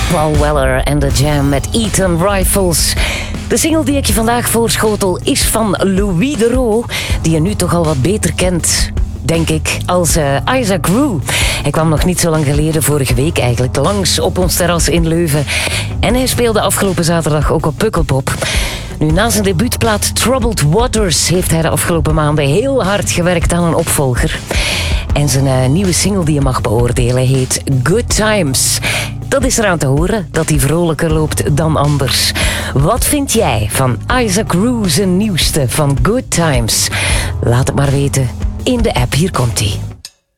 Paul Weller en The Jam met Eton Rifles. De single die ik je vandaag voorschotel is van Louis Theroux, die je nu toch al wat beter kent, denk ik, als Isaac Rue. Hij kwam nog niet zo lang geleden, vorige week eigenlijk, langs op ons terras in Leuven. En hij speelde afgelopen zaterdag ook op Pukkelpop. Nu, na zijn debuutplaat Troubled Waters heeft hij de afgelopen maanden heel hard gewerkt aan een opvolger. En zijn nieuwe single die je mag beoordelen heet Good Times. Dat is eraan te horen dat hij vrolijker loopt dan anders. Wat vind jij van Isaac Rue zijn nieuwste van Good Times? Laat het maar weten in de app. Hier komt hij.